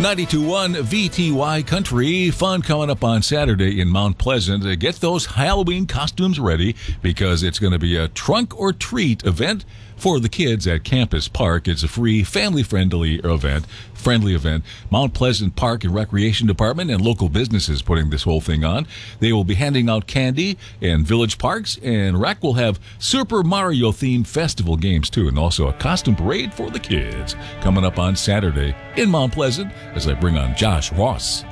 92.1 VTY Country. Fun coming up on Saturday in Mount Pleasant. Get those Halloween costumes ready because it's going to be a trunk or treat event for the kids at Campus Park. It's a free, family-friendly event. Mount Pleasant Park and Recreation Department and local businesses putting this whole thing on. They will be handing out candy in village parks, and Rec will have Super Mario-themed festival games, too, and also a costume parade for the kids coming up on Saturday in Mount Pleasant as I bring on Josh Ross.